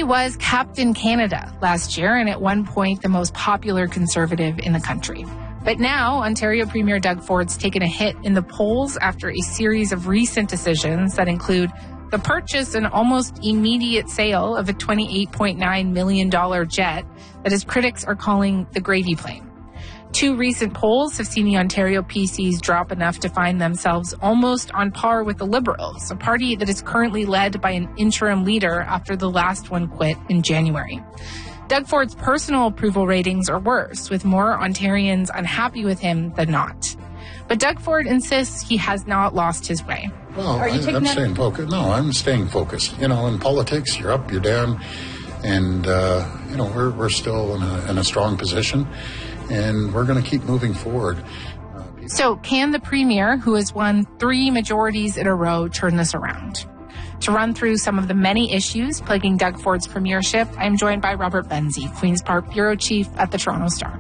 was Captain Canada last year and at one point the most popular Conservative in the country. But now, Ontario Premier Doug Ford's taken a hit in the polls after a series of recent decisions that include the purchase and almost immediate sale of a $28.9 million jet that his critics are calling the gravy plane. Two recent polls have seen the Ontario PCs drop enough to find themselves almost on par with the Liberals, a party that is currently led by an interim leader after the last one quit in January. Doug Ford's personal approval ratings are worse, with more Ontarians unhappy with him than not. But Doug Ford insists he has not lost his way. Well, I'm staying focused. No, I'm staying focused. You know, in politics, you're up, you're down, and we're still in a strong position, and we're going to keep moving forward. So, can the Premier, who has won 3 majorities in a row, turn this around? To run through some of the many issues plaguing Doug Ford's premiership, I am joined by Robert Benzie, Queen's Park Bureau Chief at the Toronto Star.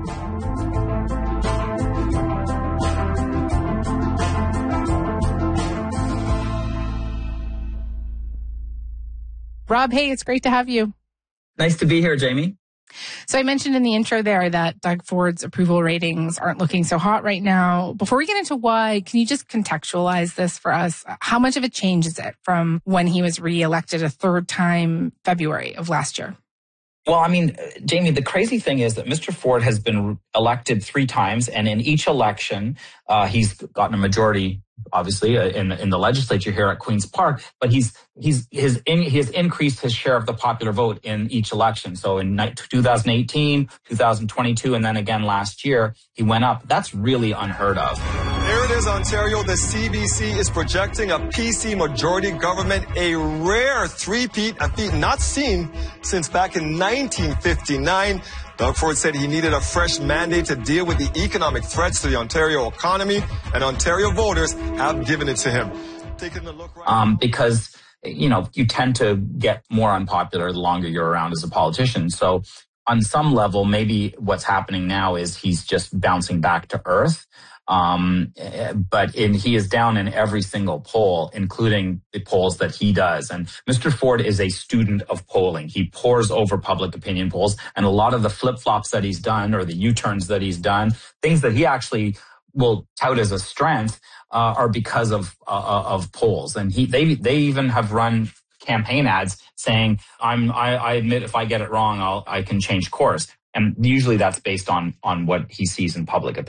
Rob, hey, it's great to have you. Nice to be here, Jamie. So I mentioned in the intro there that Doug Ford's approval ratings aren't looking so hot right now. Before we get into why, can you just contextualize this for us? How much of a change is it from when he was re-elected a third time February of last year? Well, I mean, Jamie, the crazy thing is that Mr. Ford has been elected 3 times, and in each election, he's gotten a majority, obviously, in the legislature here at Queen's Park, but he has increased his share of the popular vote in each election. So in 2018, 2022, and then again last year, he went up. That's really unheard of. There it is, Ontario. The CBC is projecting a PC majority government, a rare three-peat, a feat not seen since back in 1959. Doug Ford said he needed a fresh mandate to deal with the economic threats to the Ontario economy, and Ontario voters have given it to him. Taking a look because, you tend to get more unpopular the longer you're around as a politician. So on some level, maybe what's happening now is he's just bouncing back to earth. But he is down in every single poll, including the polls that he does. And Mr. Ford is a student of polling. He pores over public opinion polls, and a lot of the flip-flops that he's done, or the U-turns that he's done, things that he actually will tout as a strength, are because of polls. And they even have run campaign ads saying, I admit if I get it wrong, I can change course. And usually that's based on what he sees in public opinion.